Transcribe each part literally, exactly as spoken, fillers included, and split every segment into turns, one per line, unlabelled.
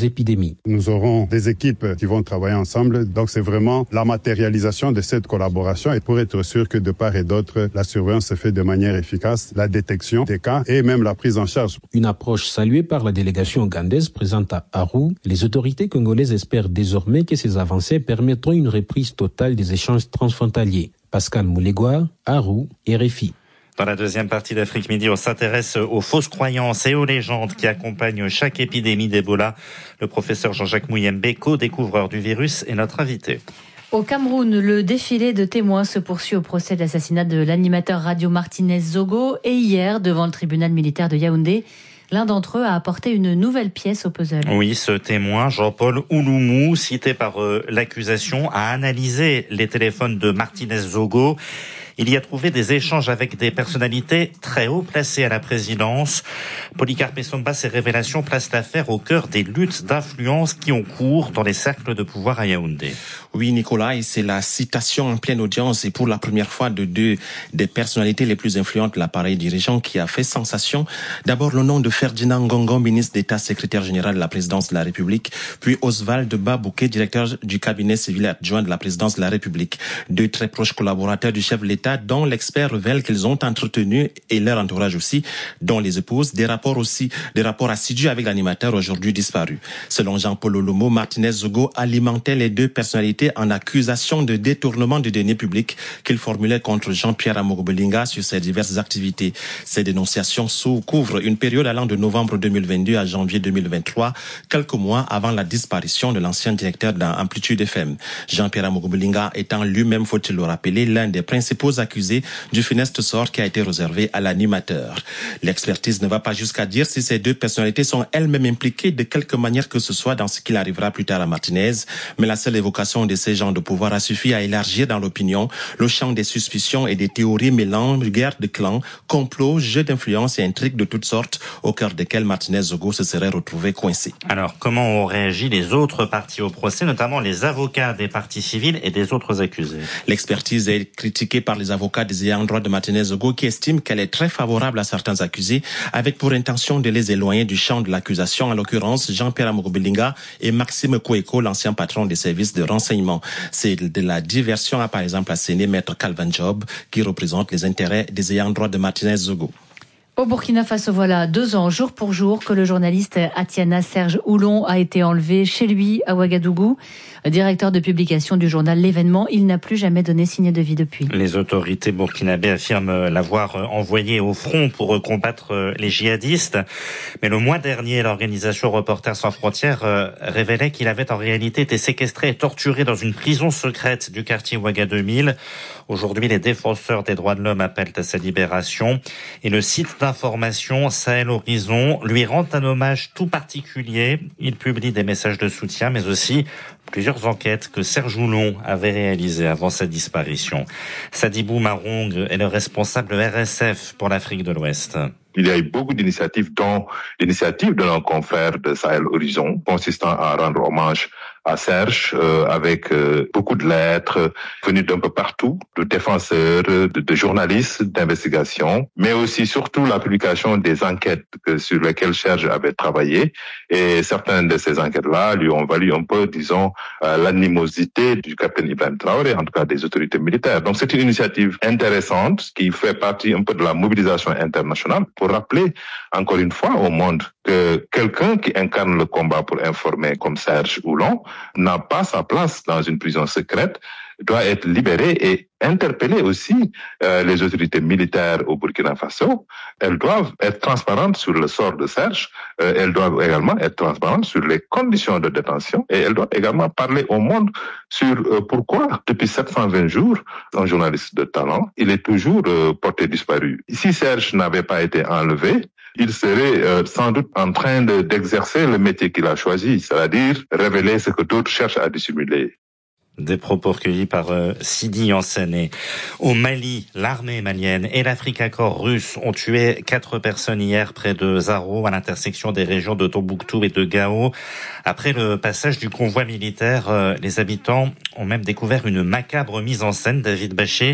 épidémies.
Nous aurons des équipes qui vont travailler ensemble, donc c'est vraiment la matérialisation de cette collaboration et pour être sûr que de part et d'autre, la surveillance se fait de manière efficace, la détection des cas et même la prise en charge.
Une approche saluée par la délégation ougandaise présente à Arua. Les autorités congolaises espèrent désormais que ces avancées permettront une reprise totale des échanges transfrontaliers. Pascal Moulegua, Arua, R F I.
Dans la deuxième partie d'Afrique Midi, on s'intéresse aux fausses croyances et aux légendes qui accompagnent chaque épidémie d'Ebola. Le professeur Jean-Jacques Mouyembe, co-découvreur du virus, est notre invité.
Au Cameroun, le défilé de témoins se poursuit au procès de l'assassinat de l'animateur radio Martinez Zogo et hier, devant le tribunal militaire de Yaoundé, l'un d'entre eux a apporté une nouvelle pièce au puzzle.
Oui, ce témoin, Jean-Paul Ouloumou, cité par euh, l'accusation, a analysé les téléphones de Martinez Zogo. Il y a trouvé des échanges avec des personnalités très haut placées à la présidence. Polycarpe Essomba, ces révélations placent l'affaire au cœur des luttes d'influence qui ont cours dans les cercles de pouvoir à Yaoundé.
Oui, Nicolas, et c'est la citation en pleine audience et pour la première fois de deux des personnalités les plus influentes de l'appareil dirigeant qui a fait sensation. D'abord le nom de Ferdinand Ngongo, ministre d'État, secrétaire général de la présidence de la République, puis Oswald Babouké, directeur du cabinet civil adjoint de la présidence de la République. Deux très proches collaborateurs du chef de l'État dont l'expert révèle qu'ils ont entretenu, et leur entourage aussi, dont les épouses, des rapports aussi, des rapports assidus avec l'animateur aujourd'hui disparu. Selon Jean-Paul Ouloumou, Martinez Zogo alimentait les deux personnalités en accusation de détournement de deniers publics qu'il formulait contre Jean-Pierre Amogo-Belinga sur ses diverses activités. Ces dénonciations couvrent une période allant de novembre deux mille vingt-deux à janvier deux mille vingt-trois, quelques mois avant la disparition de l'ancien directeur d'Amplitude F M. Jean-Pierre Amogo-Belinga étant lui-même, faut-il le rappeler, l'un des principaux accusés du funeste sort qui a été réservé à l'animateur. L'expertise ne va pas jusqu'à dire si ces deux personnalités sont elles-mêmes impliquées de quelque manière que ce soit dans ce qu'il arrivera plus tard à Martinez, mais la seule évocation de ces gens de pouvoir a suffi à élargir dans l'opinion le champ des suspicions et des théories mêlant guerre de clans, complots, jeux d'influence et intrigues de toutes sortes au cœur desquels Martinez Zogo se serait retrouvé coincé.
Alors, comment ont réagi les autres parties au procès, notamment les avocats des parties civiles et des autres accusés?
L'expertise est critiquée par les avocats des ayants droit de Martinez Zogo qui estiment qu'elle est très favorable à certains accusés avec pour intention de les éloigner du champ de l'accusation, en l'occurrence Jean-Pierre Amogo-Belinga et Maxime Koueko, l'ancien patron des services de renseignement. C'est de la diversion à, par exemple, asséné Maître Calvin Job qui représente les intérêts des ayants droit de Martinez Zogo.
Au Burkina Faso, voilà deux ans, jour pour jour, que le journaliste Atiana Serge Oulon a été enlevé chez lui à Ouagadougou. Directeur de publication du journal L'Événement, il n'a plus jamais donné signe de vie depuis.
Les autorités burkinabées affirment l'avoir envoyé au front pour combattre les djihadistes. Mais le mois dernier, l'organisation Reporters sans frontières révélait qu'il avait en réalité été séquestré et torturé dans une prison secrète du quartier Ouaga deux mille. Aujourd'hui, les défenseurs des droits de l'homme appellent à sa libération. Et le site d'information Sahel Horizon lui rend un hommage tout particulier. Il publie des messages de soutien, mais aussi plusieurs enquêtes que Serge Oulon avait réalisées avant sa disparition. Sadibou Marong est le responsable R S F pour l'Afrique de l'Ouest.
Il y a eu beaucoup d'initiatives, dont l'initiative de nos confrères de Sahel Horizon, consistant à rendre hommage à Serge, euh, avec euh, beaucoup de lettres venues d'un peu partout, de défenseurs, de, de journalistes d'investigation, mais aussi surtout la publication des enquêtes que, sur lesquelles Serge avait travaillé. Et certaines de ces enquêtes-là lui ont valu un peu, disons, euh, l'animosité du capitaine Ibrahim Traoré, en tout cas des autorités militaires. Donc c'est une initiative intéressante qui fait partie un peu de la mobilisation internationale pour rappeler encore une fois au monde que quelqu'un qui incarne le combat pour informer comme Serge Oulon n'a pas sa place dans une prison secrète, doit être libéré et interpeller aussi euh, les autorités militaires au Burkina Faso. Elles doivent être transparentes sur le sort de Serge, euh, elles doivent également être transparentes sur les conditions de détention et elles doivent également parler au monde sur euh, pourquoi, depuis sept cent vingt jours, un journaliste de talent, il est toujours euh, porté disparu. Si Serge n'avait pas été enlevé, il serait euh, sans doute en train de, d'exercer le métier qu'il a choisi, c'est-à-dire révéler ce que d'autres cherchent à dissimuler.
Des propos recueillis par euh, Sidi Ansene. Au Mali, l'armée malienne et l'Africa Corps russe ont tué quatre personnes hier près de Zaro, à l'intersection des régions de Tombouctou et de Gao. Après le passage du convoi militaire, euh, les habitants ont même découvert une macabre mise en scène. David Bachet,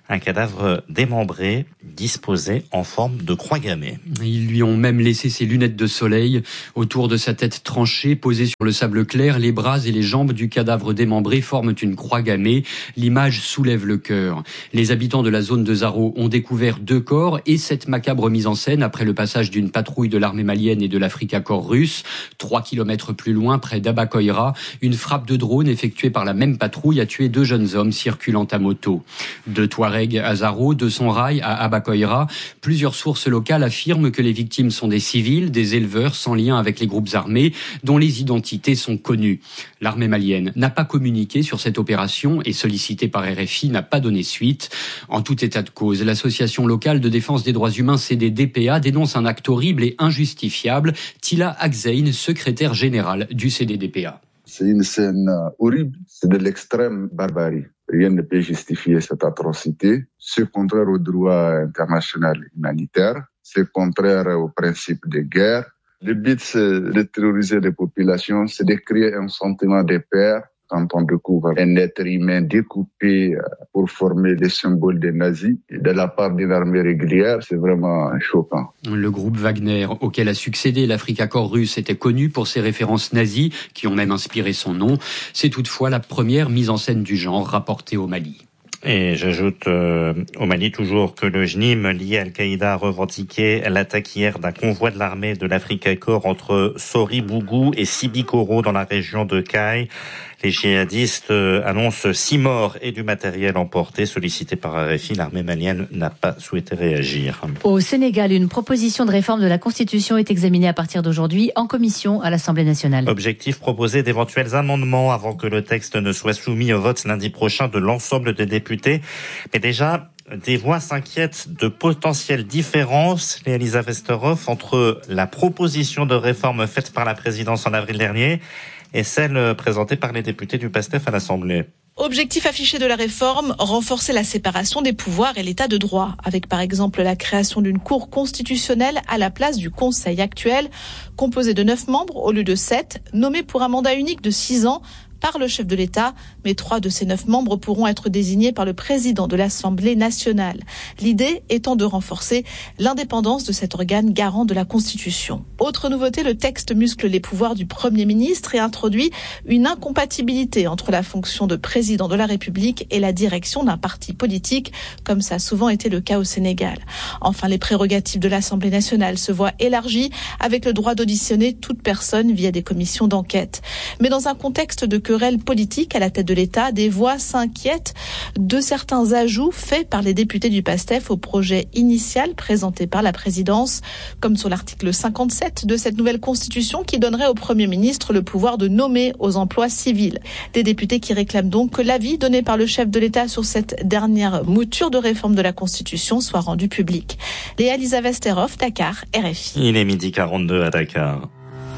Un cadavre démembré, disposé en forme de croix gammée.
Ils lui ont même laissé ses lunettes de soleil. Autour de sa tête tranchée, posée sur le sable clair, les bras et les jambes du cadavre démembré forment une croix gammée. L'image soulève le cœur. Les habitants de la zone de Zaro ont découvert deux corps et cette macabre mise en scène après le passage d'une patrouille de l'armée malienne et de l'Africa Corps russe. Trois kilomètres plus loin, près d'Abakoira, une frappe de drone effectuée par la même patrouille a tué deux jeunes hommes circulant à moto. Deux Touaregs à Zaro, de son rail à Abakoira. Plusieurs sources locales affirment que les victimes sont des civils, des éleveurs sans lien avec les groupes armés, dont les identités sont connues. L'armée malienne n'a pas communiqué sur cette opération et sollicitée par R F I n'a pas donné suite. En tout état de cause, l'association locale de défense des droits humains C D D P A dénonce un acte horrible et injustifiable. Tila Akzein, secrétaire générale du C D D P A.
C'est une scène horrible, c'est de l'extrême barbarie. Rien ne peut justifier cette atrocité. C'est contraire au droit international humanitaire. C'est contraire au principe de guerre. Le but, c'est de terroriser les populations, c'est de créer un sentiment de peur. Quand on découvre un être humain découpé pour former les symboles des nazis de la part d'une armée régulière, c'est vraiment choquant.
Le groupe Wagner, auquel a succédé l'Africa Corps russe, était connu pour ses références nazies, qui ont même inspiré son nom. C'est toutefois la première mise en scène du genre rapportée au Mali.
Et j'ajoute euh, au Mali toujours que le J N I M lié à Al-Qaïda a revendiqué l'attaque hier d'un convoi de l'armée de l'Africa Corps entre Sori-Bougou et Sibikoro dans la région de Kay. Les djihadistes euh, annoncent six morts et du matériel emporté. Sollicité par R F I, l'armée malienne n'a pas souhaité réagir.
Au Sénégal, une proposition de réforme de la Constitution est examinée à partir d'aujourd'hui en commission à l'Assemblée nationale.
Objectif, proposer d'éventuels amendements avant que le texte ne soit soumis au vote lundi prochain de l'ensemble des députés. Mais déjà, des voix s'inquiètent de potentielles différences, Elisa Vesterhoff, entre la proposition de réforme faite par la présidence en avril dernier et celle présentée par les députés du PASTEF à l'Assemblée.
Objectif affiché de la réforme, renforcer la séparation des pouvoirs et l'état de droit, avec par exemple la création d'une cour constitutionnelle à la place du Conseil actuel, composé de neuf membres au lieu de sept, nommés pour un mandat unique de six ans, par le chef de l'État, mais trois de ces neuf membres pourront être désignés par le président de l'Assemblée nationale. L'idée étant de renforcer l'indépendance de cet organe garant de la Constitution. Autre nouveauté, le texte muscle les pouvoirs du Premier ministre et introduit une incompatibilité entre la fonction de président de la République et la direction d'un parti politique, comme ça a souvent été le cas au Sénégal. Enfin, les prérogatives de l'Assemblée nationale se voient élargies avec le droit d'auditionner toute personne via des commissions d'enquête. Mais dans un contexte de querelle politique à la tête de l'État, des voix s'inquiètent de certains ajouts faits par les députés du PASTEF au projet initial présenté par la présidence, comme sur l'article cinquante-sept de cette nouvelle constitution qui donnerait au Premier ministre le pouvoir de nommer aux emplois civils. Des députés qui réclament donc que l'avis donné par le chef de l'État sur cette dernière mouture de réforme de la Constitution soit rendu public. Léa Lisa Vesterhoff, Dakar, R F I.
Il est midi quarante-deux à Dakar.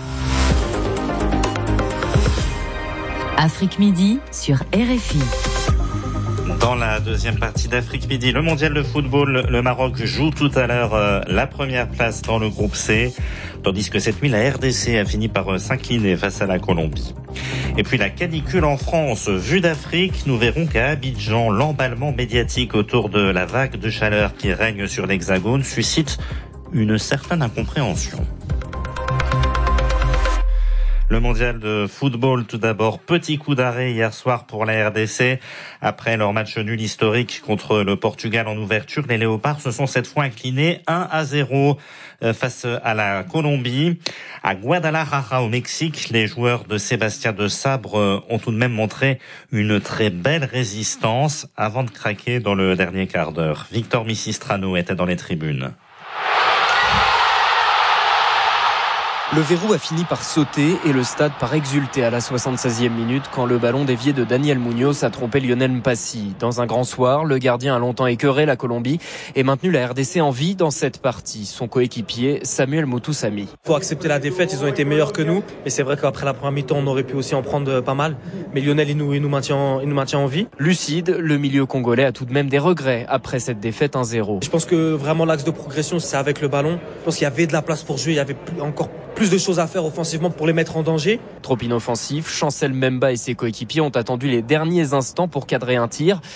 Afrique Midi sur R F I.
Dans la deuxième partie d'Afrique Midi, le mondial de football, le Maroc joue tout à l'heure euh, la première place dans le groupe C, tandis que cette nuit, la R D C a fini par euh, s'incliner face à la Colombie. Et puis la canicule en France, vue d'Afrique, nous verrons qu'à Abidjan, l'emballement médiatique autour de la vague de chaleur qui règne sur l'Hexagone suscite une certaine incompréhension. Le mondial de football, tout d'abord, petit coup d'arrêt hier soir pour la R D C. Après leur match nul historique contre le Portugal en ouverture, les Léopards se sont cette fois inclinés un à zéro face à la Colombie. À Guadalajara, au Mexique, les joueurs de Sébastien de Sabre ont tout de même montré une très belle résistance avant de craquer dans le dernier quart d'heure. Victor Missistrano était dans les tribunes.
Le verrou a fini par sauter et le stade par exulter à la soixante-seizième minute quand le ballon dévié de Daniel Munoz a trompé Lionel Mpassi. Dans un grand soir, le gardien a longtemps écœuré la Colombie et maintenu la R D C en vie dans cette partie. Son coéquipier, Samuel Moutoussamy.
Il faut accepter la défaite, ils ont été meilleurs que nous. Et c'est vrai qu'après la première mi-temps, on aurait pu aussi en prendre pas mal. Mais Lionel, il nous, il nous, maintient, il nous maintient en vie.
Lucide, le milieu congolais a tout de même des regrets après cette défaite un zéro.
Je pense que vraiment l'axe de progression, c'est avec le ballon. Je pense qu'il y avait de la place pour jouer, il y avait encore plus de choses à faire offensivement pour les mettre en danger.
Trop inoffensif, Chancel Mbemba et ses coéquipiers ont attendu les derniers instants pour cadrer un tir.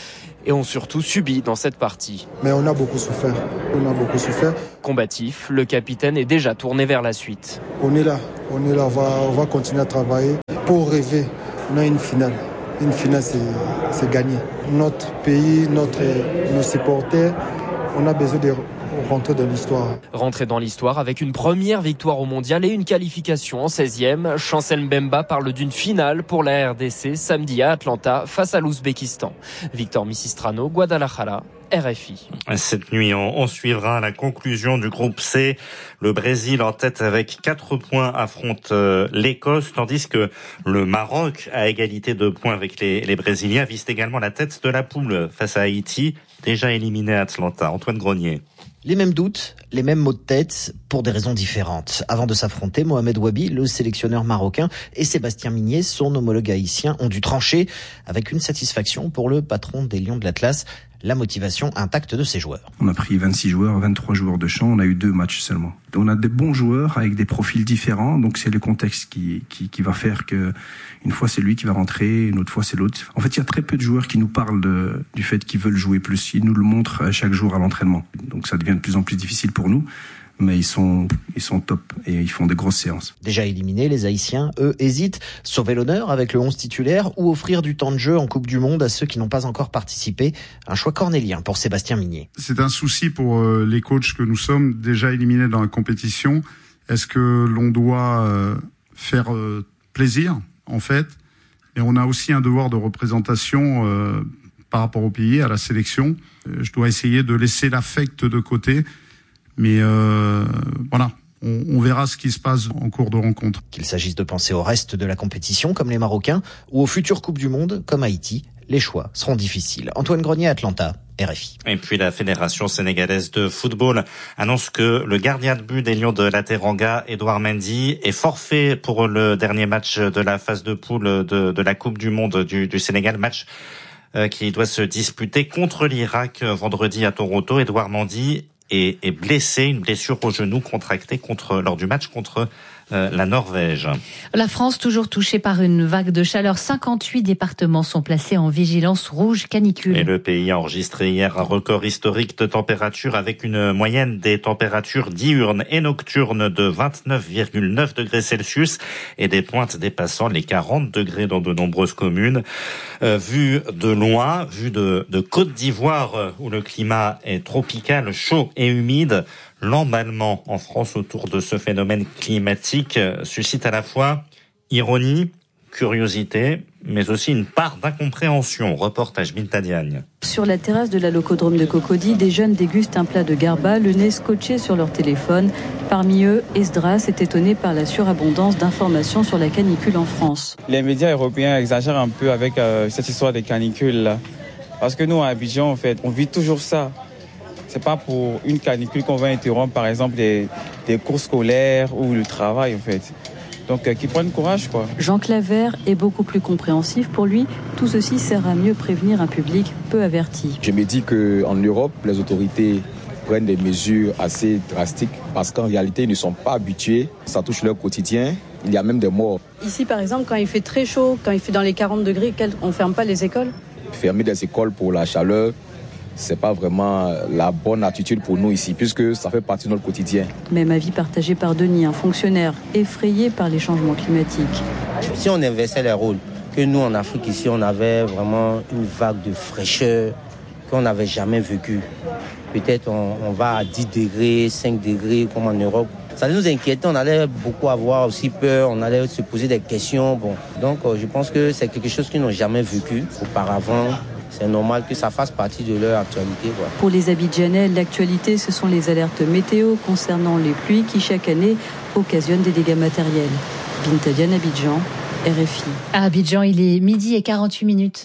et ont surtout subi dans cette partie.
Mais on a beaucoup souffert. On a beaucoup souffert.
Combatif, le capitaine est déjà tourné vers la suite.
On est là. On est là. On va, on va continuer à travailler pour rêver. On a une finale. Une finale, c'est, c'est gagné. Notre pays, notre, nos supporters, on a besoin de rentrer dans l'histoire.
Rentrer dans l'histoire avec une première victoire au mondial et une qualification en seizième. Chancel Mbemba parle d'une finale pour la R D C samedi à Atlanta face à l'Ouzbékistan. Victor Misistrano, Guadalajara, R F I.
Cette nuit, on, on suivra la conclusion du groupe C. Le Brésil en tête avec quatre points affronte euh, l'Écosse, tandis que le Maroc, à égalité de points avec les, les Brésiliens, vise également la tête de la poule face à Haïti, déjà éliminé à Atlanta. Antoine Grenier.
Les mêmes doutes, les mêmes maux de tête, pour des raisons différentes. Avant de s'affronter, Mohamed Wabi, le sélectionneur marocain, et Sébastien Migné, son homologue haïtien, ont dû trancher avec une satisfaction pour le patron des Lions de l'Atlas, la motivation intacte de ses joueurs.
On a pris vingt-six joueurs, vingt-trois joueurs de champ, on a eu deux matchs seulement. On a des bons joueurs avec des profils différents, donc c'est le contexte qui, qui, qui va faire que une fois c'est lui qui va rentrer, une autre fois c'est l'autre. En fait, il y a très peu de joueurs qui nous parlent de, du fait qu'ils veulent jouer plus. Ils nous le montrent chaque jour à l'entraînement. Donc ça devient de plus en plus difficile pour nous. Mais ils sont, ils sont top et ils font des grosses séances.
Déjà éliminés, les Haïtiens, eux, hésitent. Sauver l'honneur avec le onze titulaire ou offrir du temps de jeu en Coupe du Monde à ceux qui n'ont pas encore participé. Un choix cornélien pour Sébastien Migné.
C'est un souci pour euh, les coachs que nous sommes, déjà éliminés dans la compétition. Est-ce que l'on doit euh, faire euh, plaisir, en fait? Et on a aussi un devoir de représentation euh, par rapport au pays, à la sélection. Euh, je dois essayer de laisser l'affect de côté. Mais euh, voilà, on, on verra ce qui se passe en cours de rencontre.
Qu'il s'agisse de penser au reste de la compétition, comme les Marocains, ou aux futures Coupes du Monde, comme Haïti, les choix seront difficiles. Antoine Grenier, Atlanta, R F I.
Et puis la Fédération sénégalaise de football annonce que le gardien de but des Lions de la Teranga, Edouard Mendy, est forfait pour le dernier match de la phase de poule de, de la Coupe du Monde du, du Sénégal, match euh, qui doit se disputer contre l'Irak vendredi à Toronto. Edouard Mendy est blessé, une blessure au genou contractée contre, lors du match contre euh, la Norvège.
La France, toujours touchée par une vague de chaleur. cinquante-huit départements sont placés en vigilance rouge canicule.
Et le pays a enregistré hier un record historique de température avec une moyenne des températures diurnes et nocturnes de vingt-neuf virgule neuf degrés Celsius et des pointes dépassant les quarante degrés dans de nombreuses communes. Euh, vu de loin, vu de, de Côte d'Ivoire où le climat est tropical, chaud et humide, l'emballement en France autour de ce phénomène climatique suscite à la fois ironie, curiosité, mais aussi une part d'incompréhension. Reportage Binta Diagne.
Sur la terrasse de la locodrome de Cocody, des jeunes dégustent un plat de garba, le nez scotché sur leur téléphone. Parmi eux, Esdras est étonné par la surabondance d'informations sur la canicule en France.
Les médias européens exagèrent un peu avec euh, cette histoire des canicules là. Parce que nous, à Abidjan, en fait, on vit toujours ça. C'est pas pour une canicule qu'on va interrompre, par exemple, des, des cours scolaires ou le travail, en fait. Donc, euh, qu'ils prennent courage, quoi.
Jean Claver est beaucoup plus compréhensif. Pour lui, tout ceci sert à mieux prévenir un public peu averti.
Je me dis qu'en Europe, les autorités prennent des mesures assez drastiques parce qu'en réalité, ils ne sont pas habitués. Ça touche leur quotidien. Il y a même des morts.
Ici, par exemple, quand il fait très chaud, quand il fait dans les quarante degrés, on ne ferme pas les écoles ?
Fermer des écoles pour la chaleur, c'est pas vraiment la bonne attitude pour nous ici, puisque ça fait partie de notre quotidien.
Même avis partagé par Denis, un fonctionnaire effrayé par les changements climatiques.
Si on inversait les rôles, que nous en Afrique ici, on avait vraiment une vague de fraîcheur qu'on n'avait jamais vécue. Peut-être on, on va à dix degrés, cinq degrés comme en Europe. Ça allait nous inquiéter, on allait beaucoup avoir aussi peur, on allait se poser des questions. Bon. Donc je pense que c'est quelque chose qu'ils n'ont jamais vécu auparavant. C'est normal que ça fasse partie de leur actualité, quoi.
Pour les Abidjanais, l'actualité, ce sont les alertes météo concernant les pluies qui, chaque année, occasionnent des dégâts matériels. Binta Diagne, Abidjan, R F I.
À Abidjan, il est midi et quarante-huit minutes.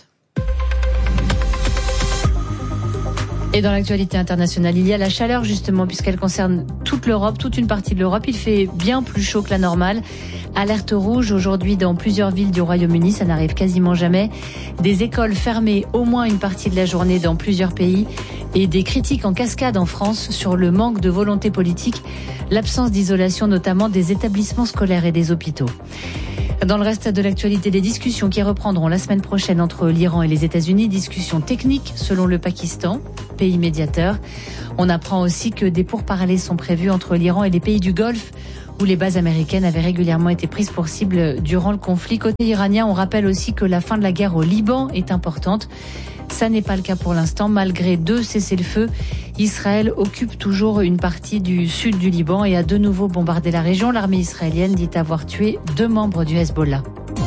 Et dans l'actualité internationale, il y a la chaleur justement, puisqu'elle concerne toute l'Europe, toute une partie de l'Europe. Il fait bien plus chaud que la normale. Alerte rouge aujourd'hui dans plusieurs villes du Royaume-Uni, ça n'arrive quasiment jamais. Des écoles fermées au moins une partie de la journée dans plusieurs pays. Et des critiques en cascade en France sur le manque de volonté politique, l'absence d'isolation notamment des établissements scolaires et des hôpitaux. Dans le reste de l'actualité, des discussions qui reprendront la semaine prochaine entre l'Iran et les États-Unis, discussions techniques selon le Pakistan, pays médiateur. On apprend aussi que des pourparlers sont prévus entre l'Iran et les pays du Golfe, où les bases américaines avaient régulièrement été prises pour cible durant le conflit. Côté iranien, on rappelle aussi que la fin de la guerre au Liban est importante. Ça n'est pas le cas pour l'instant. Malgré deux cessez-le-feu, Israël occupe toujours une partie du sud du Liban et a de nouveau bombardé la région. L'armée israélienne dit avoir tué deux membres du Hezbollah.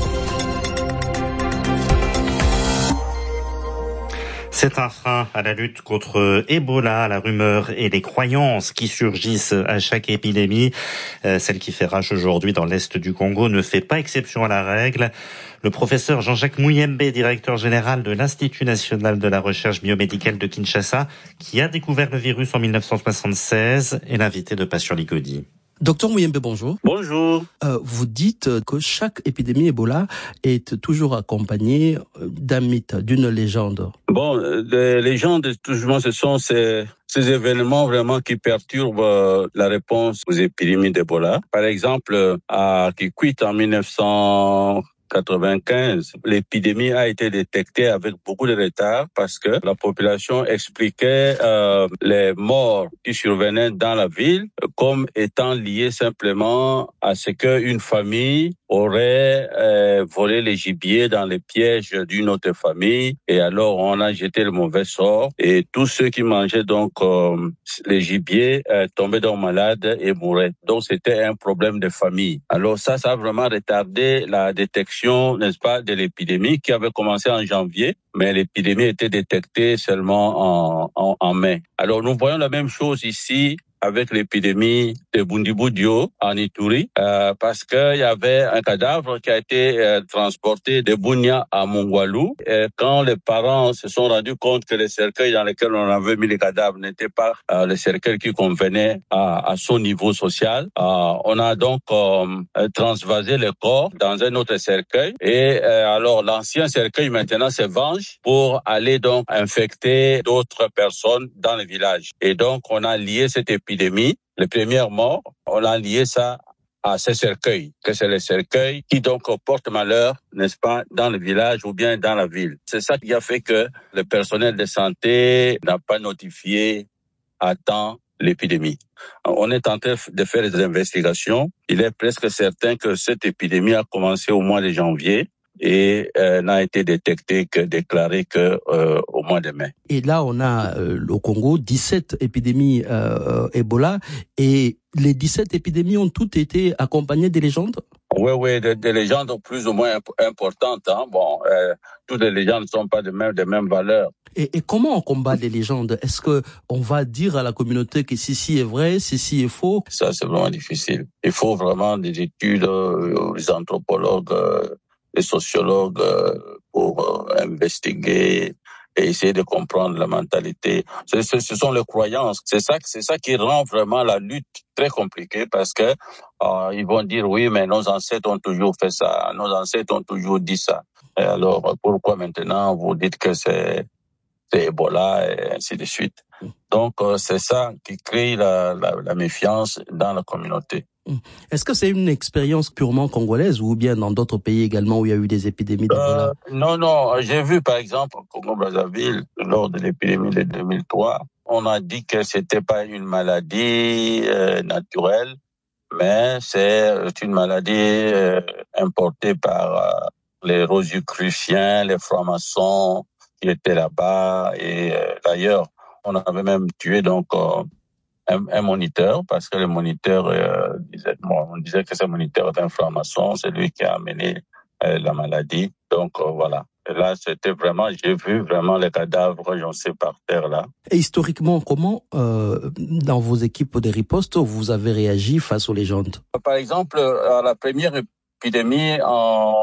C'est un frein à la lutte contre Ebola, la rumeur et les croyances qui surgissent à chaque épidémie. Euh, celle qui fait rage aujourd'hui dans l'est du Congo ne fait pas exception à la règle. Le professeur Jean-Jacques Mouyembe, directeur général de l'Institut national de la recherche biomédicale de Kinshasa, qui a découvert le virus en mille neuf cent soixante-seize, est l'invité de Passion Ligodi.
Docteur Mouyembe, bonjour.
Bonjour.
Euh, vous dites que chaque épidémie Ebola est toujours accompagnée d'un mythe, d'une légende.
Bon, les légendes, toujours, ce sont ces, ces événements vraiment qui perturbent euh, la réponse aux épidémies d'Ebola. Par exemple, à Kikwit en mille neuf cent quatre-vingt-quinze, l'épidémie a été détectée avec beaucoup de retard parce que la population expliquait euh, les morts qui survenaient dans la ville comme étant liées simplement à ce qu'une famille aurait euh, volé les gibiers dans les pièges d'une autre famille et alors on a jeté le mauvais sort et tous ceux qui mangeaient donc euh, les gibiers euh, tombaient donc malades et mouraient. Donc c'était un problème de famille. Alors ça, ça a vraiment retardé la détection, n'est-ce pas, de l'épidémie qui avait commencé en janvier, mais l'épidémie était détectée seulement en, en, en mai. Alors nous voyons la même chose ici avec l'épidémie de Bundibudio en Ituri, euh, parce qu'il y avait un cadavre qui a été euh, transporté de Bunia à Mongwalu. Et quand les parents se sont rendus compte que les cercueils dans lesquels on avait mis les cadavres n'étaient pas euh, les cercueils qui convenaient à, à son niveau social, euh, on a donc euh, transvasé le corps dans un autre cercueil. Et euh, alors l'ancien cercueil maintenant se venge pour aller donc infecter d'autres personnes dans le village. Et donc on a lié cette épidémie Épidémie, les premières morts, on a lié ça à ces cercueils, que c'est les cercueils qui donc portent malheur, n'est-ce pas, dans le village ou bien dans la ville. C'est ça qui a fait que le personnel de santé n'a pas notifié à temps l'épidémie. On est en train de faire des investigations. Il est presque certain que cette épidémie a commencé au mois de janvier et euh, n'a été détecté que déclaré que euh, au mois de mai.
Et là, on a euh, au Congo dix-sept épidémies euh, Ebola et les dix-sept épidémies ont toutes été accompagnées des légendes.
Oui, oui, des, des légendes plus ou moins imp- importantes. Hein. Bon, euh, toutes les légendes ne sont pas de même de même valeur.
Et, et comment on combat les légendes? Est-ce que on va dire à la communauté que ceci est vrai, ceci est faux?
Ça, c'est vraiment difficile. Il faut vraiment des études, euh, les anthropologues. Euh, les sociologues euh, pour euh, investiguer et essayer de comprendre la mentalité. Ce, ce, ce sont les croyances. C'est ça, c'est ça qui rend vraiment la lutte très compliquée parce que euh, ils vont dire oui, mais nos ancêtres ont toujours fait ça, nos ancêtres ont toujours dit ça. Et alors pourquoi maintenant vous dites que c'est, c'est Ebola et ainsi de suite. Donc euh, c'est ça qui crée la, la, la méfiance dans la communauté.
Est-ce que c'est une expérience purement congolaise ou bien dans d'autres pays également où il y a eu des épidémies d'Ebola?
euh, Non, non. J'ai vu par exemple au Congo-Brazzaville, lors de l'épidémie de deux mille trois, on a dit que c'était pas une maladie euh, naturelle, mais c'est une maladie euh, importée par euh, les Rosicruciens, les francs-maçons qui étaient là-bas. Et euh, d'ailleurs, on avait même tué donc... Euh, Un, un moniteur, parce que le moniteur euh, disait, bon, on disait que ce moniteur est un franc-maçon, c'est lui qui a amené euh, la maladie. Donc euh, voilà. Et là, c'était vraiment, j'ai vu vraiment les cadavres, j'en sais, par terre là.
Et historiquement, comment, euh, dans vos équipes de riposte, vous avez réagi face aux légendes?
Par exemple, à la première épidémie en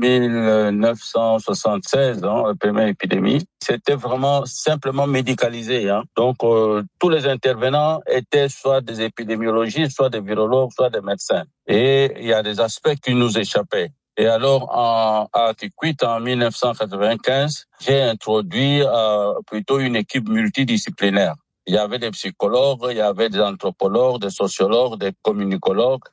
mille neuf cent soixante-seize, hein, la première épidémie, c'était vraiment simplement médicalisé. Hein. Donc, euh, tous les intervenants étaient soit des épidémiologistes, soit des virologues, soit des médecins. Et il y a des aspects qui nous échappaient. Et alors, en, à Kikwit, en mille neuf cent quatre-vingt-quinze, j'ai introduit euh, plutôt une équipe multidisciplinaire. Il y avait des psychologues, il y avait des anthropologues, des sociologues, des communicologues.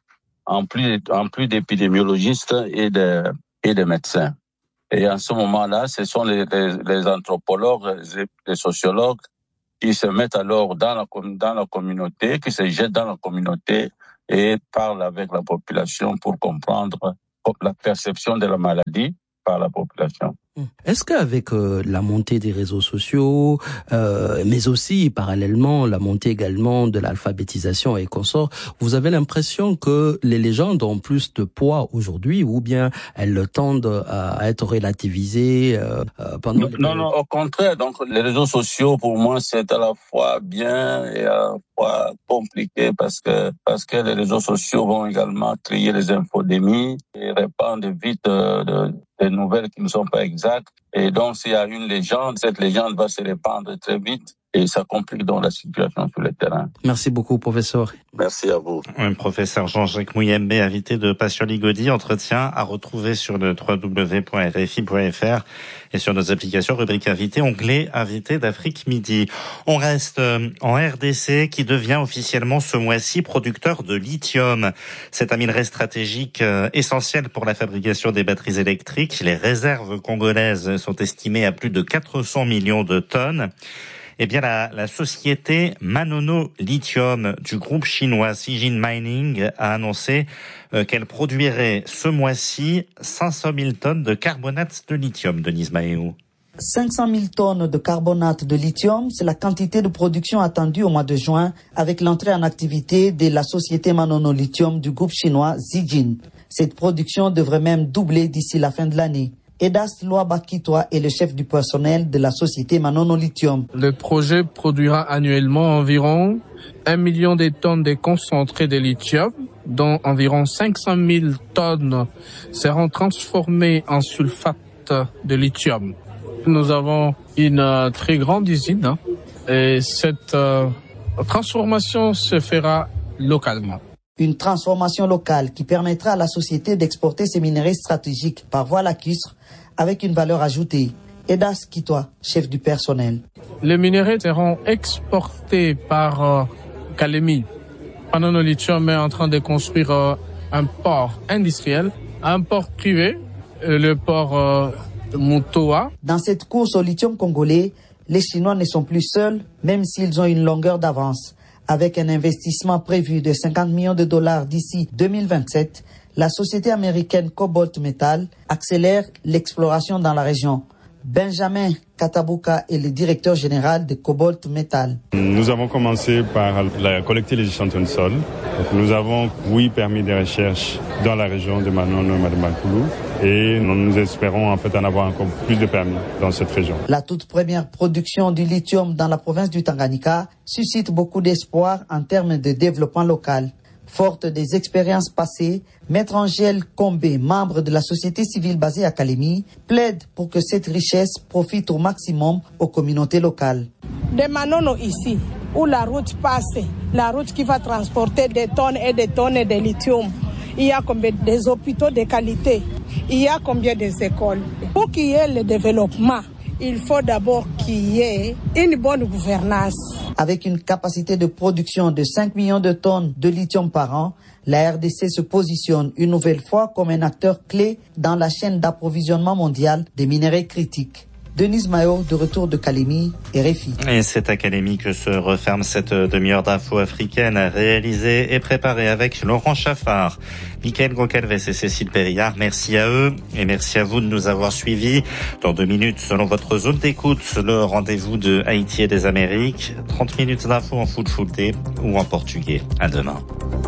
en plus, en plus d'épidémiologistes et de, et de médecins. Et en ce moment-là, ce sont les, les, les anthropologues, les, les sociologues qui se mettent alors dans la, dans la communauté, qui se jettent dans la communauté et parlent avec la population pour comprendre la perception de la maladie par la population.
Est-ce qu'avec euh, la montée des réseaux sociaux, euh, mais aussi parallèlement la montée également de l'alphabétisation et consorts, vous avez l'impression que les légendes ont plus de poids aujourd'hui, ou bien elles tendent à être relativisées euh, pendant
non,
les...
non, non, au contraire. Donc les réseaux sociaux, pour moi, c'est à la fois bien et à la fois compliqué parce que parce que les réseaux sociaux vont également trier les infodémies et répandre vite de, de des nouvelles qui ne sont pas exactes. Et donc, s'il y a une légende, cette légende va se répandre très vite et ça complique donc la situation sur le terrain.
Merci beaucoup, professeur.
Merci à vous.
Un professeur Jean-Jacques Mouyembe, invité de Passion Ligodi, entretien à retrouver sur le w w w point r f i point f r et sur nos applications, rubrique invité, onglet invité d'Afrique Midi. On reste en R D C qui devient officiellement ce mois-ci producteur de lithium. C'est un minerai stratégique essentiel pour la fabrication des batteries électriques. Les réserves congolaises sont estimées à plus de quatre cents millions de tonnes. Eh bien, la, la société Manono Lithium du groupe chinois Zijin Mining a annoncé euh, qu'elle produirait ce mois-ci cinq cent mille tonnes de carbonate de lithium, Denise Maheu.
cinq cent mille tonnes de carbonate de lithium, c'est la quantité de production attendue au mois de juin avec l'entrée en activité de la société Manono Lithium du groupe chinois Zijin. Cette production devrait même doubler d'ici la fin de l'année. Edas Loabakitoa est le chef du personnel de la société Manono Lithium.
Le projet produira annuellement environ un million de tonnes de concentré de lithium, dont environ cinq cent mille tonnes seront transformées en sulfate de lithium. Nous avons une euh, très grande usine hein, et cette euh, transformation se fera localement.
Une transformation locale qui permettra à la société d'exporter ses minerais stratégiques par voie lacustre avec une valeur ajoutée. Edas Kitoa, chef du personnel.
Les minerais seront exportés par euh, Kalemi. Manono Lithium est en train de construire euh, un port industriel, un port privé, euh, le port euh, de Mutoa.
Dans cette course au lithium congolais, les Chinois ne sont plus seuls, même s'ils ont une longueur d'avance. Avec un investissement prévu de cinquante millions de dollars d'ici deux mille vingt-sept, la société américaine Cobalt Metal accélère l'exploration dans la région. Benjamin Katabuka est le directeur général de Cobalt Metal.
Nous avons commencé par la, collecter les échantillons de sol. Donc nous avons, oui, permis des recherches dans la région de Manono Mademakoulou et nous, nous espérons en fait en avoir encore plus de permis dans cette région.
La toute première production du lithium dans la province du Tanganyika suscite beaucoup d'espoir en termes de développement local. Forte des expériences passées, Maître Angèle Combé, membre de la société civile basée à Kalemi, plaide pour que cette richesse profite au maximum aux communautés locales.
De Manono ici, où la route passe, la route qui va transporter des tonnes et des tonnes de lithium, il y a combien des hôpitaux de qualité, il y a combien des écoles. Pour qu'il y ait le développement, il faut d'abord qu'il y ait une bonne gouvernance.
Avec une capacité de production de cinq millions de tonnes de lithium par an, la R D C se positionne une nouvelle fois comme un acteur clé dans la chaîne d'approvisionnement mondial des minerais critiques. Denise Maheu, de retour de Kalemi, R F I.
Et c'est à Kalemi que se referme cette demi-heure d'infos africaines réalisée et préparée avec Laurent Chaffard, Mickaël Goncalves et Cécile Périllard. Merci à eux et merci à vous de nous avoir suivis. Dans deux minutes, selon votre zone d'écoute, le rendez-vous de Haïti et des Amériques. trente minutes d'infos en full full day ou en portugais. À demain.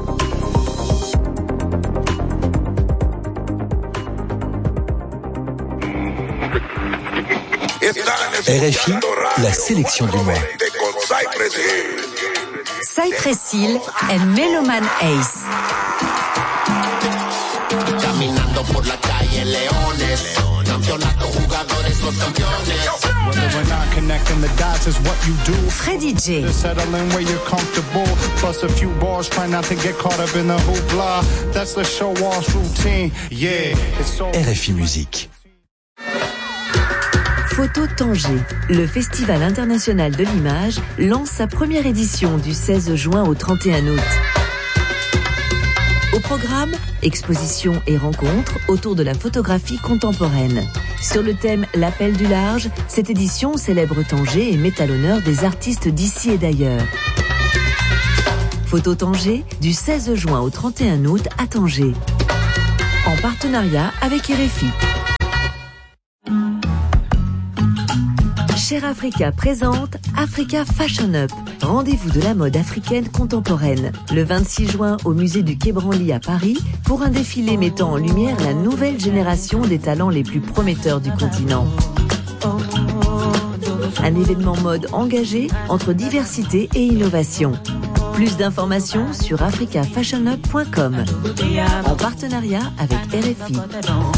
R F I, la sélection du mois.
Cypress Hill and Meloman Ace.
Caminando por la calle Leones, campeonato jugadores los campeones.
Whether or not connecting the dots is what you do.
Freddy J.
Just settling where you're comfortable. Plus a few bars, try not to get caught up in the hoopla. That's the show off routine. Yeah, it's so.
R F I Musique.
Photo Tanger, le Festival international de l'image, lance sa première édition du seize juin au trente et un août. Au programme, expositions et rencontres autour de la photographie contemporaine. Sur le thème L'appel du large, cette édition célèbre Tanger et met à l'honneur des artistes d'ici et d'ailleurs. Photo Tanger, du seize juin au trente et un août à Tanger. En partenariat avec R F I. Cher Africa présente Africa Fashion Up, rendez-vous de la mode africaine contemporaine. Le vingt-six juin au musée du Quai Branly à Paris pour un défilé mettant en lumière la nouvelle génération des talents les plus prometteurs du continent. Un événement mode engagé entre diversité et innovation. Plus d'informations sur africa fashion up point com en partenariat avec R F I.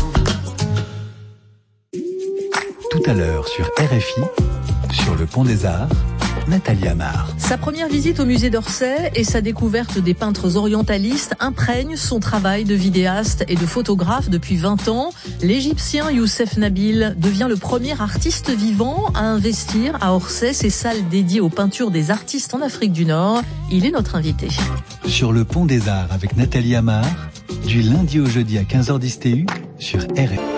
Tout à l'heure sur R F I, sur le Pont des Arts, Nathalie Amar.
Sa première visite au musée d'Orsay et sa découverte des peintres orientalistes imprègnent son travail de vidéaste et de photographe depuis vingt ans. L'Égyptien Youssef Nabil devient le premier artiste vivant à investir à Orsay ses salles dédiées aux peintures des artistes en Afrique du Nord. Il est notre invité.
Sur le Pont des Arts avec Nathalie Amar, du lundi au jeudi à quinze heures dix T U sur R F I.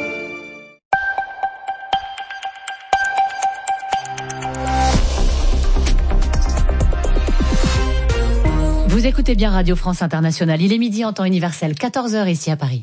Vous écoutez bien Radio France Internationale. Il est midi en temps universel, quatorze heures ici à Paris.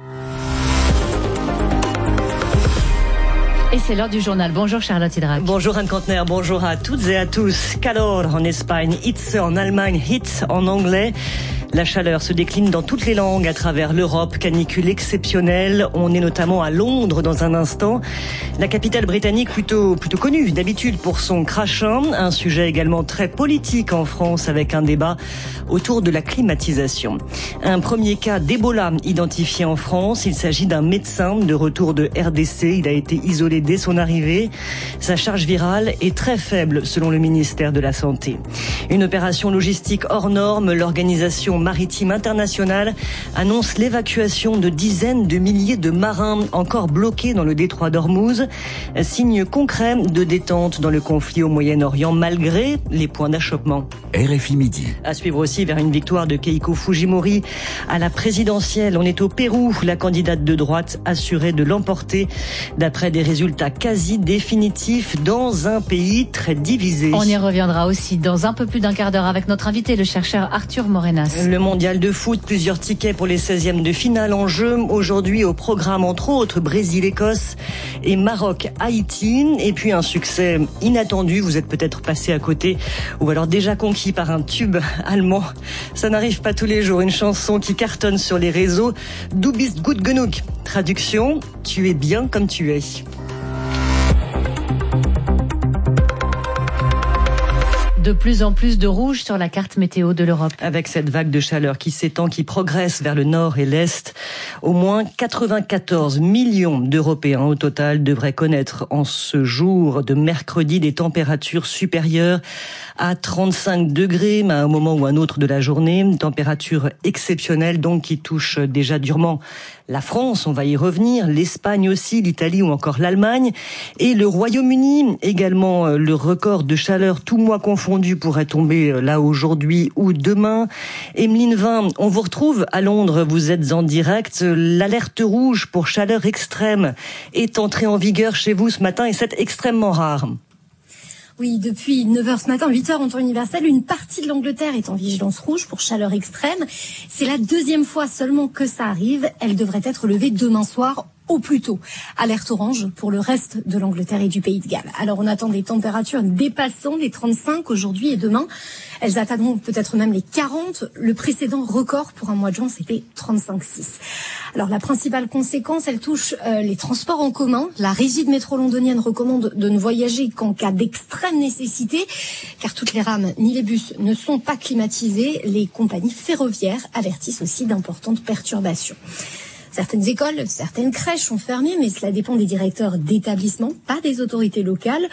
Et c'est l'heure du journal. Bonjour Charlotte Hydrac.
Bonjour Anne Kantner, bonjour à toutes et à tous. Calor en Espagne, Hitze en Allemagne, Hitze en anglais. La chaleur se décline dans toutes les langues à travers l'Europe. Canicule exceptionnelle. On est notamment à Londres dans un instant. La capitale britannique plutôt, plutôt connue d'habitude pour son crachin. Un sujet également très politique en France avec un débat autour de la climatisation. Un premier cas d'Ebola identifié en France. Il s'agit d'un médecin de retour de R D C. Il a été isolé dès son arrivée. Sa charge virale est très faible selon le ministère de la Santé. Une opération logistique hors norme. L'organisation maritime internationale annonce l'évacuation de dizaines de milliers de marins encore bloqués dans le détroit d'Ormuz. Signe concret de détente dans le conflit au Moyen-Orient malgré les points d'achoppement.
R F I midi.
À suivre aussi vers une victoire de Keiko Fujimori à la présidentielle. On est au Pérou. La candidate de droite assurée de l'emporter d'après des résultats quasi définitifs dans un pays très divisé.
On y reviendra aussi dans un peu plus d'un quart d'heure avec notre invité, le chercheur Arthur Morenas.
Le mondial de foot, plusieurs tickets pour les seizièmes de finale en jeu. Aujourd'hui au programme entre autres Brésil-Écosse et Maroc-Haïti. Et puis un succès inattendu, vous êtes peut-être passé à côté ou alors déjà conquis par un tube allemand. Ça n'arrive pas tous les jours, une chanson qui cartonne sur les réseaux. Du bist gut genug. Traduction, tu es bien comme tu es.
De plus en plus de rouge sur la carte météo de l'Europe.
Avec cette vague de chaleur qui s'étend, qui progresse vers le nord et l'est, au moins quatre-vingt-quatorze millions d'Européens au total devraient connaître en ce jour de mercredi des températures supérieures à trente-cinq degrés, mais à un moment ou un autre de la journée. Une température exceptionnelle donc qui touche déjà durement la France, on va y revenir, l'Espagne aussi, l'Italie ou encore l'Allemagne. Et le Royaume-Uni, également le record de chaleur tout mois confondu pourrait tomber là aujourd'hui ou demain. Emeline Vin, on vous retrouve à Londres, vous êtes en direct. L'alerte rouge pour chaleur extrême est entrée en vigueur chez vous ce matin et c'est extrêmement rare.
Oui, depuis neuf heures ce matin, huit heures en temps universel, une partie de l'Angleterre est en vigilance rouge pour chaleur extrême. C'est la deuxième fois seulement que ça arrive. Elle devrait être levée demain soir au plus tôt. Alerte orange pour le reste de l'Angleterre et du Pays de Galles. Alors on attend des températures dépassant les trente-cinq aujourd'hui et demain. Elles atteindront peut-être même les quarante. Le précédent record pour un mois de juin, c'était trente-cinq virgule six. Alors la principale conséquence, elle touche euh, les transports en commun. La régie de métro londonienne recommande de ne voyager qu'en cas d'extrême nécessité, car toutes les rames ni les bus ne sont pas climatisés. Les compagnies ferroviaires avertissent aussi d'importantes perturbations. Certaines écoles, certaines crèches sont fermées, mais cela dépend des directeurs d'établissements, pas des autorités locales.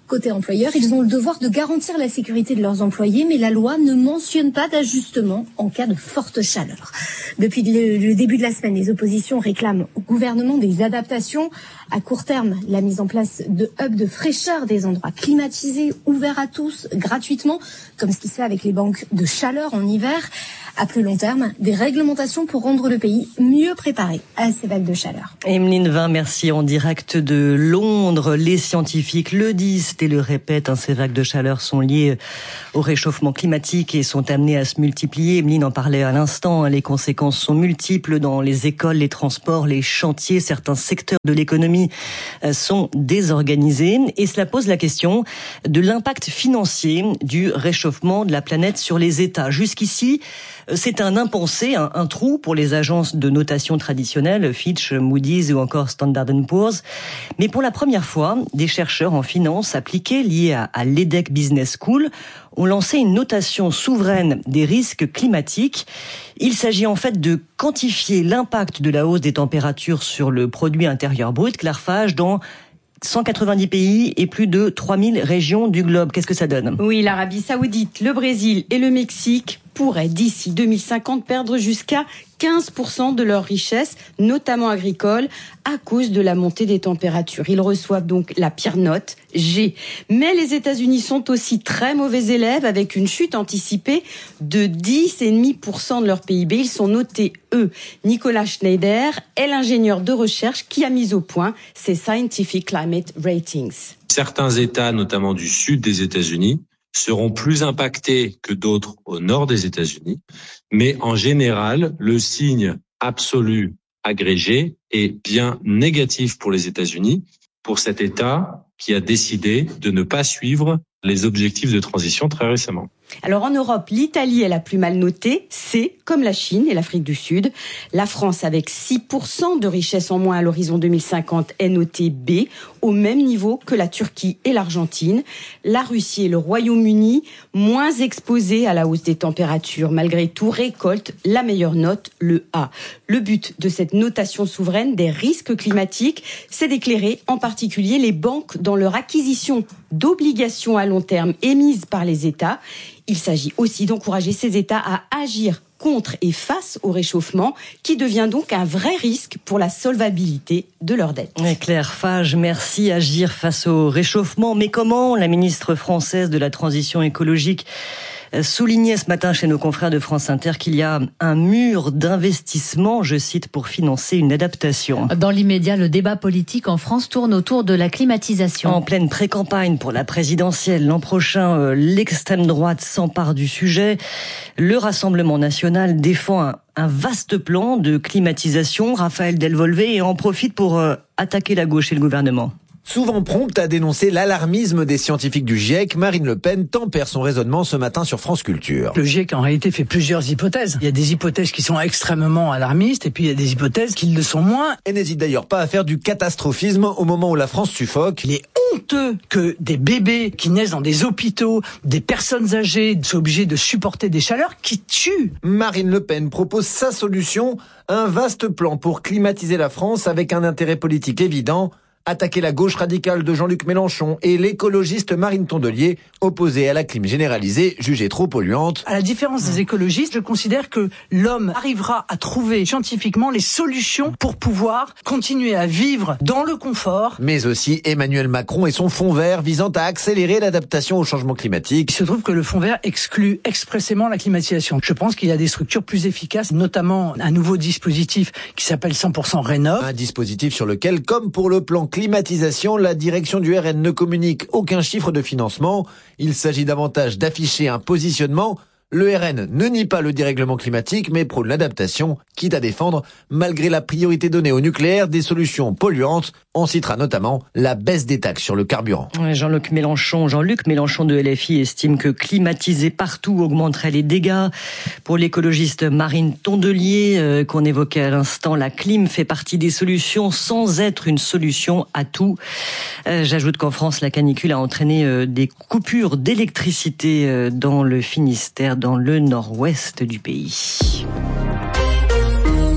Côté employeur, ils ont le devoir de garantir la sécurité de leurs employés, mais la loi ne mentionne pas d'ajustement en cas de forte chaleur. Depuis le, le début de la semaine, les oppositions réclament au gouvernement des adaptations. À court terme, la mise en place de hubs de fraîcheur, des endroits climatisés, ouverts à tous, gratuitement, comme ce qui se fait avec les banques de chaleur en hiver. À plus long terme, des réglementations pour rendre le pays mieux préparé à ces vagues de chaleur.
Emeline Vin, merci. En direct de Londres, les scientifiques le disent et le répètent, hein, ces vagues de chaleur sont liées au réchauffement climatique et sont amenées à se multiplier. Emeline en parlait à l'instant, hein, les conséquences sont multiples dans les écoles, les transports, les chantiers. Certains secteurs de l'économie sont désorganisés et cela pose la question de l'impact financier du réchauffement de la planète sur les États. Jusqu'ici, c'est un impensé, un, un trou pour les agences de notation traditionnelles, Fitch, Moody's ou encore Standard and Poor's. Mais pour la première fois, des chercheurs en finance appliqués liés à, à l'E D E C Business School ont lancé une notation souveraine des risques climatiques. Il s'agit en fait de quantifier l'impact de la hausse des températures sur le produit intérieur brut, Clarfage, dans cent quatre-vingt-dix pays et plus de trois mille régions du globe. Qu'est-ce que ça donne ?
Oui, l'Arabie Saoudite, le Brésil et le Mexique pourraient d'ici deux mille cinquante perdre jusqu'à quinze pour cent de leur richesse, notamment agricole, à cause de la montée des températures. Ils reçoivent donc la pire note, G. Mais les États-Unis sont aussi très mauvais élèves, avec une chute anticipée de dix virgule cinq pour cent de leur P I B. Ils sont notés E. Nicolas Schneider est l'ingénieur de recherche qui a mis au point ces Scientific Climate Ratings.
Certains États, notamment du sud des États-Unis, seront plus impactés que d'autres au nord des États-Unis, mais en général, le signe absolu agrégé est bien négatif pour les États-Unis, pour cet État qui a décidé de ne pas suivre les objectifs de transition très récemment.
Alors en Europe, l'Italie est la plus mal notée, C, comme la Chine et l'Afrique du Sud. La France, avec six pour cent de richesse en moins à l'horizon deux mille cinquante, est notée B, au même niveau que la Turquie et l'Argentine. La Russie et le Royaume-Uni, moins exposés à la hausse des températures, malgré tout, récoltent la meilleure note, le A. Le but de cette notation souveraine des risques climatiques, c'est d'éclairer en particulier les banques dans leur acquisition d'obligations à long terme émises par les États. Il s'agit aussi d'encourager ces États à agir contre et face au réchauffement, qui devient donc un vrai risque pour la solvabilité de leurs dettes.
Claire Fage, merci. Agir face au réchauffement. Mais comment ? La ministre française de la Transition écologique soulignait ce matin chez nos confrères de France Inter qu'il y a un mur d'investissement, je cite, pour financer une adaptation.
Dans l'immédiat, le débat politique en France tourne autour de la climatisation.
En pleine pré-campagne pour la présidentielle l'an prochain, l'extrême droite s'empare du sujet. Le Rassemblement national défend un, un vaste plan de climatisation. Raphaël Delvolvé en profite pour euh, attaquer la gauche et le gouvernement.
Souvent prompte à dénoncer l'alarmisme des scientifiques du GIEC, Marine Le Pen tempère son raisonnement ce matin sur France Culture.
Le GIEC en réalité fait plusieurs hypothèses. Il y a des hypothèses qui sont extrêmement alarmistes et puis il y a des hypothèses qui le sont moins.
Et n'hésite d'ailleurs pas à faire du catastrophisme au moment où la France suffoque.
Il est honteux que des bébés qui naissent dans des hôpitaux, des personnes âgées soient obligées de supporter des chaleurs qui tuent.
Marine Le Pen propose sa solution, un vaste plan pour climatiser la France avec un intérêt politique évident. Attaquer la gauche radicale de Jean-Luc Mélenchon et l'écologiste Marine Tondelier, opposée à la clim généralisée, jugée trop polluante.
À la différence des écologistes, je considère que l'homme arrivera à trouver scientifiquement les solutions pour pouvoir continuer à vivre dans le confort.
Mais aussi Emmanuel Macron et son fonds vert visant à accélérer l'adaptation au changement climatique.
Il se trouve que le fonds vert exclut expressément la climatisation. Je pense qu'il y a des structures plus efficaces, notamment un nouveau dispositif qui s'appelle cent pour cent Rénov'.
Un dispositif sur lequel, comme pour le plan climatisation, la direction du R N ne communique aucun chiffre de financement. Il s'agit davantage d'afficher un positionnement. Le R N ne nie pas le dérèglement climatique, mais prône l'adaptation, quitte à défendre, malgré la priorité donnée au nucléaire, des solutions polluantes. On citera notamment la baisse des taxes sur le carburant.
Jean-Luc Mélenchon, Jean-Luc Mélenchon de L F I estime que climatiser partout augmenterait les dégâts. Pour l'écologiste Marine Tondelier, euh, qu'on évoquait à l'instant, la clim fait partie des solutions sans être une solution à tout. Euh, j'ajoute qu'en France, la canicule a entraîné euh, des coupures d'électricité euh, dans le Finistère, dans le nord-ouest du pays.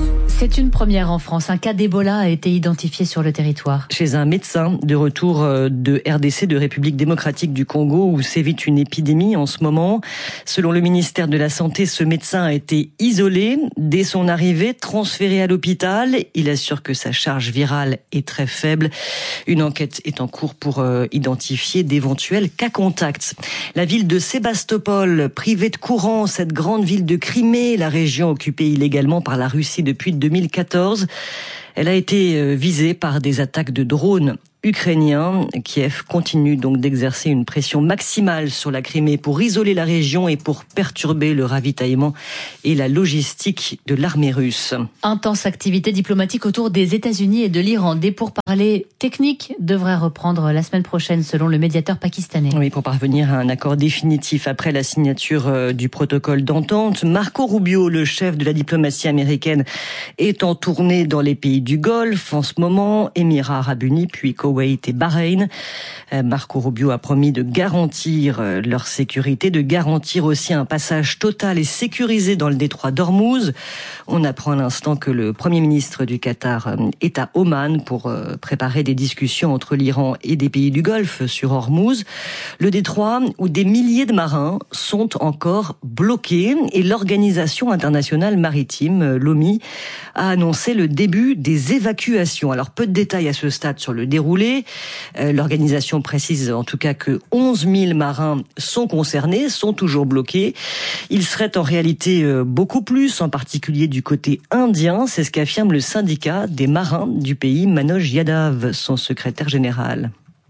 C'est une première en France. Un cas d'Ebola a été identifié sur le territoire.
Chez un médecin de retour de R D C, de République démocratique du Congo, où sévit une épidémie en ce moment. Selon le ministère de la Santé, ce médecin a été isolé. Dès son arrivée, transféré à l'hôpital. Il assure que sa charge virale est très faible. Une enquête est en cours pour euh, identifier d'éventuels cas contacts. La ville de Sébastopol, privée de courant, cette grande ville de Crimée, la région occupée illégalement par la Russie depuis deux mille quatorze, elle a été visée par des attaques de drones ukrainiens. Kiev continue donc d'exercer une pression maximale sur la Crimée pour isoler la région et pour perturber le ravitaillement et la logistique de l'armée russe.
Intense activité diplomatique autour des États-Unis et de l'Iran. Des pourparlers techniques devraient reprendre la semaine prochaine selon le médiateur pakistanais.
Oui, pour parvenir à un accord définitif après la signature du protocole d'entente. Marco Rubio, le chef de la diplomatie américaine, est en tournée dans les pays du Golfe en ce moment, Émirats arabes unis, puis Koweït et Bahreïn. Marco Rubio a promis de garantir leur sécurité, de garantir aussi un passage total et sécurisé dans le détroit d'Ormuz. On apprend à l'instant que le Premier ministre du Qatar est à Oman pour préparer des discussions entre l'Iran et des pays du Golfe sur Ormuz. Le détroit où des milliers de marins sont encore bloqués et l'Organisation internationale maritime, l'O M I, a annoncé le début des évacuations. Alors peu de détails à ce stade sur le déroulé. L'organisation précise en tout cas que onze mille marins sont concernés, sont toujours bloqués. Ils seraient en réalité beaucoup plus, en particulier du côté indien. C'est ce qu'affirme le syndicat des marins du pays, Manoj Yadav, son secrétaire général.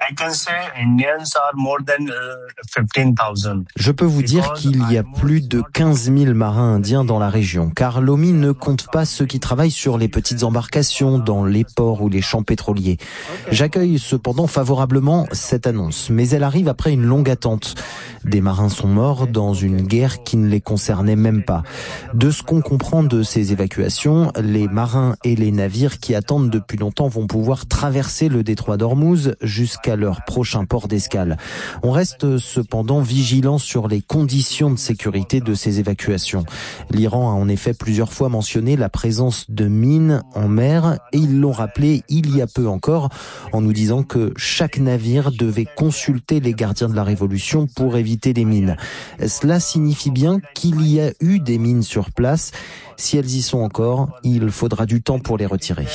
Je peux vous dire qu'il y a plus de quinze mille marins indiens dans la région, car l'O M I ne compte pas ceux qui travaillent sur les petites embarcations dans les ports ou les champs pétroliers. J'accueille cependant favorablement cette annonce, mais elle arrive après une longue attente. Des marins sont morts dans une guerre qui ne les concernait même pas. De ce qu'on comprend de ces évacuations, les marins et les navires qui attendent depuis longtemps vont pouvoir traverser le détroit d'Ormuz jusqu'à leur prochain port d'escale. On reste cependant vigilant sur les conditions de sécurité de ces évacuations. L'Iran a en effet plusieurs fois mentionné la présence de mines en mer et ils l'ont rappelé il y a peu encore en nous disant que chaque navire devait consulter les gardiens de la Révolution pour éviter les mines. Cela signifie bien qu'il y a eu des mines sur place. Si elles y sont encore, il faudra du temps pour les retirer.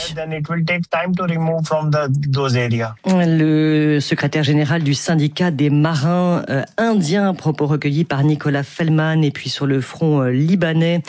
Le secrétaire général du syndicat des marins euh, indiens, propos recueillis par Nicolas Fellman. Et puis sur le front euh, libanais,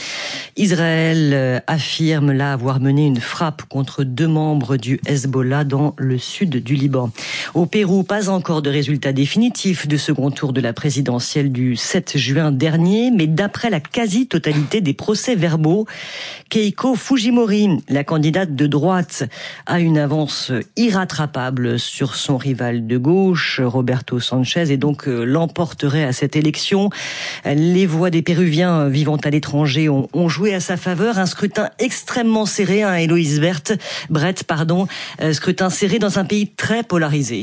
Israël euh, affirme là avoir mené une frappe contre deux membres du Hezbollah dans le sud du Liban. Au Pérou, pas encore de résultat définitif de second tour de la présidentielle du sept juin dernier, mais d'après la quasi-totalité des procès-verbaux, Keiko Fujimori, la candidate de droite, a une avance irrattrapable sur son rival de gauche, Roberto Sanchez, et donc l'emporterait à cette élection. Les voix des Péruviens vivant à l'étranger ont, ont joué à sa faveur. Un scrutin extrêmement serré, hein, Héloïse Brett, Brett, pardon, scrutin serré dans un pays très polarisé.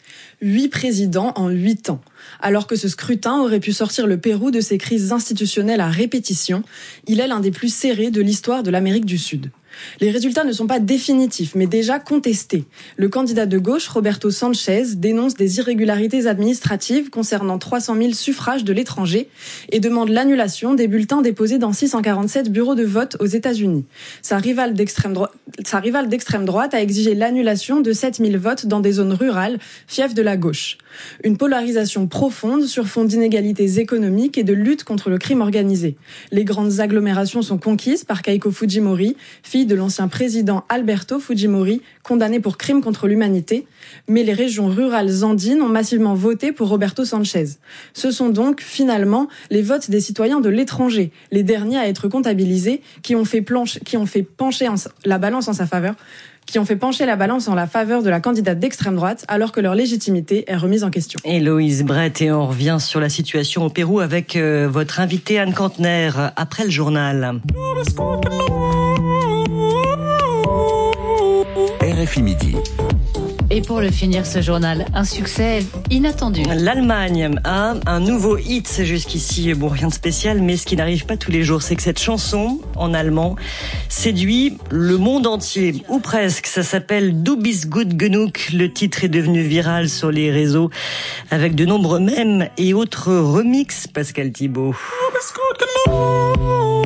Huit présidents en huit ans. Alors que ce scrutin aurait pu sortir le Pérou de ses crises institutionnelles à répétition, il est l'un des plus serrés de l'histoire de l'Amérique du Sud. Les résultats ne sont pas définitifs, mais déjà contestés. Le candidat de gauche, Roberto Sanchez, dénonce des irrégularités administratives concernant trois cent mille suffrages de l'étranger et demande l'annulation des bulletins déposés dans six cent quarante-sept bureaux de vote aux États-Unis. Sa rivale d'extrême, dro- Sa rivale d'extrême droite a exigé l'annulation de sept mille votes dans des zones rurales, fief de la gauche. Une polarisation profonde sur fond d'inégalités économiques et de lutte contre le crime organisé. Les grandes agglomérations sont conquises par Keiko Fujimori, fille de l'ancien président Alberto Fujimori, condamné pour crime contre l'humanité, mais les régions rurales andines ont massivement voté pour Roberto Sanchez. Ce sont donc, finalement, les votes des citoyens de l'étranger, les derniers à être comptabilisés, qui ont fait, planche, qui ont fait pencher en, la balance en sa faveur, qui ont fait pencher la balance en la faveur de la candidate d'extrême droite, alors que leur légitimité est remise en question.
Héloïse Brett, et on revient sur la situation au Pérou avec euh, votre invitée Anne Kantner, après le journal.
R F I Midi.
Et pour le finir, ce journal, un succès inattendu.
L'Allemagne a un nouveau hit jusqu'ici. Bon, rien de spécial, mais ce qui n'arrive pas tous les jours, c'est que cette chanson, en allemand, séduit le monde entier, ou presque. Ça s'appelle Du bist gut genug. Le titre est devenu viral sur les réseaux, avec de nombreux mèmes et autres remixes. Pascal Thibault.
Du bist gut genug.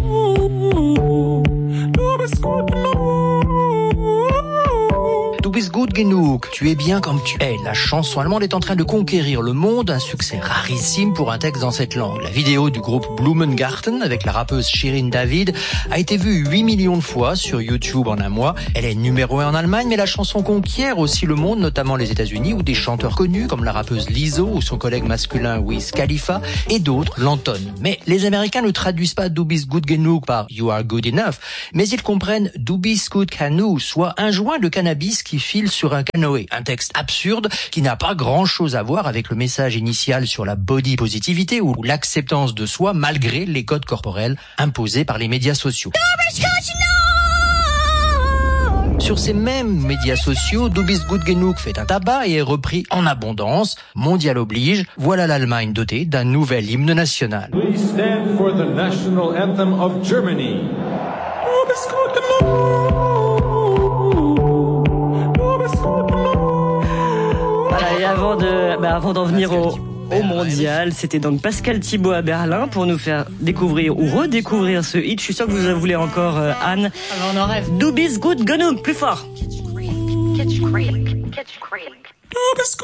Du bist gut genug.
Du bist gut genug, tu es bien comme tu es. La chanson allemande est en train de conquérir le monde, un succès rarissime pour un texte dans cette langue. La vidéo du groupe Blumengarten avec la rappeuse Shirin David a été vue huit millions de fois sur YouTube en un mois. Elle est numéro un en Allemagne, mais la chanson conquiert aussi le monde, notamment les États-Unis, où des chanteurs connus comme la rappeuse Lizzo ou son collègue masculin Wiz Khalifa et d'autres l'entonnent. Mais les Américains ne traduisent pas Du bist gut genug par You are good enough, mais ils comprennent Du bist gut genug, soit un joint de cannabis qui file sur un canoë. Un texte absurde qui n'a pas grand-chose à voir avec le message initial sur la body positivité ou l'acceptance de soi malgré les codes corporels imposés par les médias sociaux. Sur ces mêmes médias sociaux, Du bist gut genug fait un tabac et est repris en abondance. Mondial oblige, voilà l'Allemagne dotée d'un nouvel hymne national.
Please stand for the national anthem of Germany. Du bist gut genug.
Voilà, et avant de, bah avant d'en venir au, au mondial, c'était donc Pascal Thibault à Berlin pour nous faire découvrir ou redécouvrir ce hit. Je suis sûr que vous en voulez encore, euh, Anne.
Alors on en rêve.
Du bist gut genug, plus fort.
Du bist